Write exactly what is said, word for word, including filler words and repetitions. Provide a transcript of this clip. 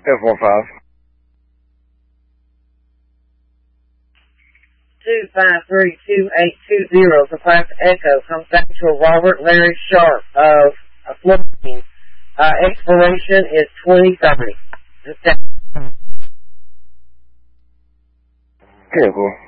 F one five. two five three two eight two zero, Surprise Echo, comes back to a Robert Larry Sharp of a Philippines. Uh, expiration is twenty thirty. Okay, cool.